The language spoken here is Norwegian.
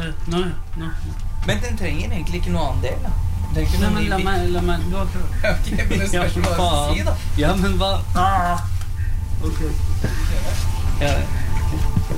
Nå. Men den trenger egentlig ikke noe annen del, da. Nei, men la meg, du har prøvd. Ok, men det spørs hva du skal si, da. Ja, men hva? Ok. Ja,